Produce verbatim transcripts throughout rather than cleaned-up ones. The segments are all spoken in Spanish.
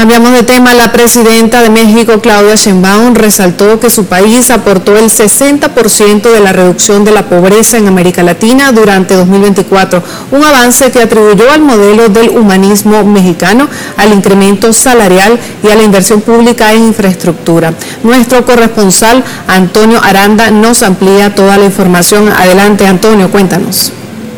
Cambiamos de tema. La presidenta de México, Claudia Sheinbaum, resaltó que su país aportó el sesenta por ciento de la reducción de la pobreza en América Latina durante dos mil veinticuatro, un avance que atribuyó al modelo del humanismo mexicano, al incremento salarial y a la inversión pública en infraestructura. Nuestro corresponsal, Antonio Aranda, nos amplía toda la información. Adelante, Antonio, cuéntanos.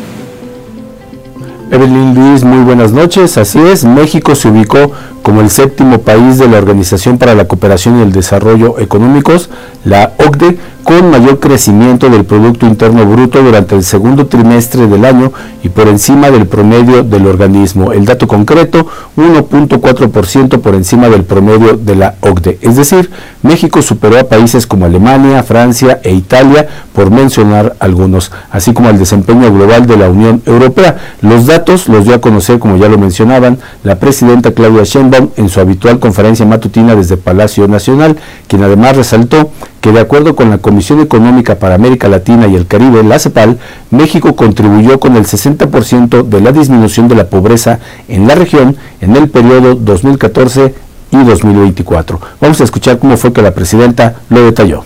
Evelyn Luis, muy buenas noches. Así es, México se ubicó como el séptimo país de la Organización para la Cooperación y el Desarrollo Económicos, la O C D E, con mayor crecimiento del Producto Interno Bruto durante el segundo trimestre del año y por encima del promedio del organismo. El dato concreto, uno punto cuatro por ciento por encima del promedio de la O C D E. Es decir, México superó a países como Alemania, Francia e Italia, por mencionar algunos, así como el desempeño global de la Unión Europea. Los datos los dio a conocer, como ya lo mencionaban, la presidenta Claudia Sheinbaum en su habitual conferencia matutina desde Palacio Nacional, quien además resaltó que de acuerdo con la Comisión Económica para América Latina y el Caribe, la CEPAL, México contribuyó con el sesenta por ciento de la disminución de la pobreza en la región en el periodo dos mil catorce y dos mil veinticuatro. Vamos a escuchar cómo fue que la presidenta lo detalló.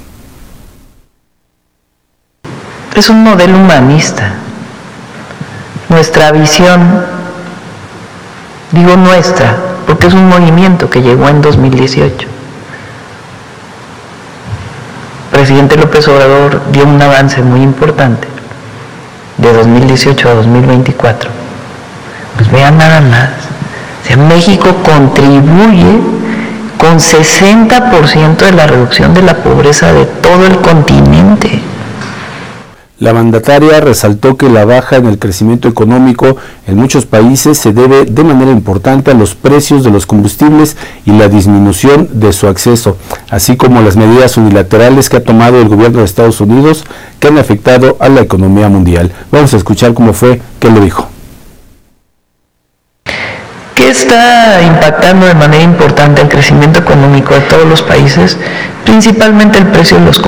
Es un modelo humanista. Nuestra visión, digo nuestra, porque es un movimiento que llegó en dos mil dieciocho. El presidente López Obrador dio un avance muy importante de dos mil dieciocho a dos mil veinticuatro. Pues vean nada más, o sea, México contribuye con sesenta por ciento de la reducción de la pobreza de todo el continente. La mandataria resaltó que la baja en el crecimiento económico en muchos países se debe de manera importante a los precios de los combustibles y la disminución de su acceso, así como las medidas unilaterales que ha tomado el gobierno de Estados Unidos que han afectado a la economía mundial. Vamos a escuchar cómo fue que lo dijo. ¿Qué está impactando de manera importante el crecimiento económico de todos los países? Principalmente el precio de los combustibles.